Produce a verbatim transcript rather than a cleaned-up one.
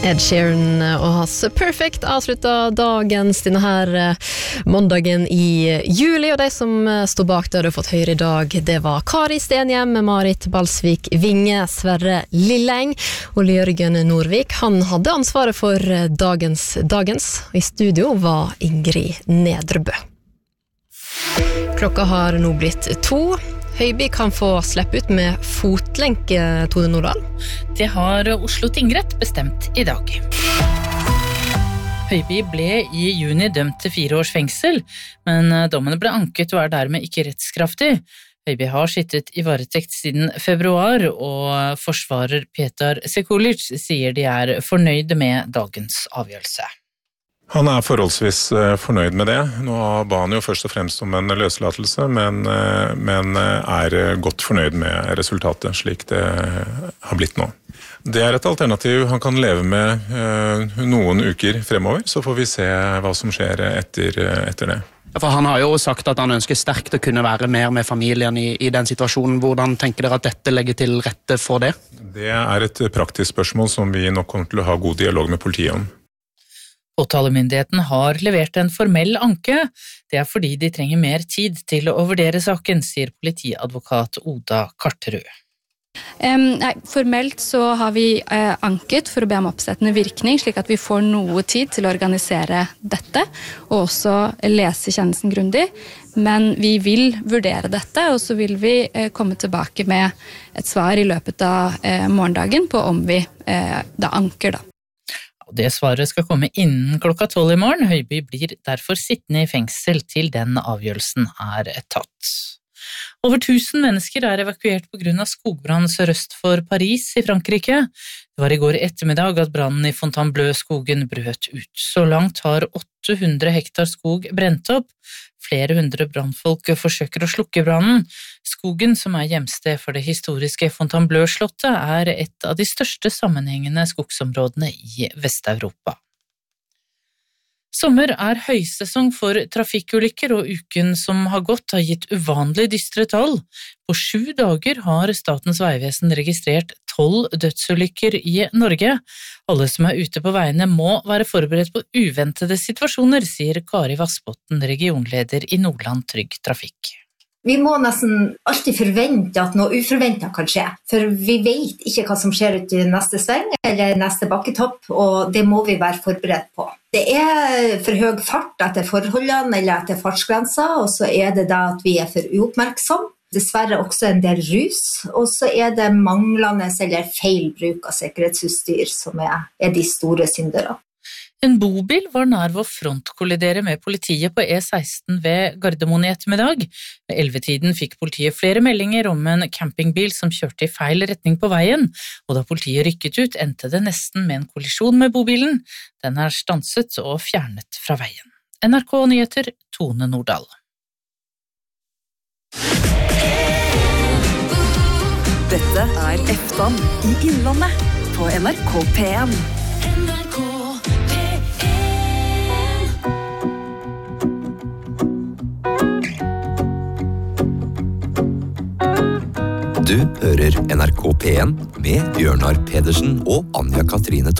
Ed Sheeran og hans Perfect avslutta dagens denne her måndagen i juli, og de som stod bak det har du fått høre i dag, det var Kari Stenhjem, Marit Balsvik Vinge, Sverre Lilleng og Jørgen Norvik. Han hadde ansvaret for dagens dagens, og i studio var Ingrid Nedrebø. Klokka har nå blitt to. Høiby kan få slippe ut med fotlenke, Tone Nordahl. Det har Oslo tingrett bestemt i dag. Høiby ble i juni dømt til fire års fengsel, men dommene ble anket og er dermed ikke rettskraftig. Høiby har sittet i varetekt siden februar, og forsvarer Petar Sekulic sier de er fornøyde med dagens avgjørelse. Han er forholdsvis fornøyd med det. Nå ba han jo først og fremst om en løslatelse, men, men er godt fornøyd med resultatet, slik det har blitt nå. Det er et alternativ han kan leve med noen uker fremover, så får vi se hva som skjer etter, etter det. For han har jo sagt at han ønsker sterkt å kunne være mer med familien i, i den situasjonen. Hvordan tenker dere at dette legger til rette for det? Det er et praktisk spørsmål som vi nok kommer til å ha god dialog med politiet om. Påtalemyndigheten har levert en formell anke. Det er fordi de trenger mer tid til å vurdere saken, sier politiadvokat Oda Karterud. Um, nei, formelt så har vi uh, anket for å be om oppsettende virkning, slik at vi får noe tid til å organisere dette, og også lese kjennelsen grundig. Men vi vil vurdere dette, og så vil vi uh, komme tilbake med et svar i løpet av uh, morgendagen på om vi uh, da anker da. Det svaret skal komme innen klokka tolv i morgen. Høiby blir derfor sittende i fengsel til den avgjørelsen er tatt. Over tusen mennesker er evakuert på grunn av skogbrann sørøst for Paris i Frankrike. Det var i går ettermiddag at brannen i Fontainebleau-skogen brøt ut. Så langt har åtte hundre hektar skog brent opp. Flere hundre brannfolk forsøker å slukke brannen. Skogen, som er hjemsted for det historiske Fontainebleau-slottet, er et av de største sammenhengende skogsområdene i Vest-Europa. Sommer er høysesong for trafikkulykker, og uken som har gått har gitt uvanlig dystre tall. På sju dager har Statens vegvesen registrert tolv dødsulykker i Norge. Alle som er ute på veiene må være forberedt på uventede situasjoner, sier Kari Vassbotten, regionleder i Nordland Trygg Trafikk. Vi må nesten alltid forvente at noe uforventet kan skje, for vi vet ikke hva som skjer ut i neste sving eller neste bakketopp, og det må vi være forberedt på. Det er for høy fart etter forholdene eller etter fartsgrenser, og så er det da at vi er for uoppmerksomme. Dessverre også en del rus, og så er det manglende eller feil bruk av sikkerhetsutstyr som er, er de store syndere. En bobil var nær ved å frontkollidere med politiet på E seksten ved Gardermoen i ettermiddag. Ved ellevetiden fikk politiet flere meldinger om en campingbil som kjørte i feil retning på veien, og da politiet rykket ut, endte det nesten med en kollisjon med bobilen. Den er stanset og fjernet fra veien. N R K Nyheter, Tone Nordahl. Dette er Eftan i Innlandet på N R K P en. Du hører N R K P en med Bjørnar Pedersen og Anja Katrine Thom.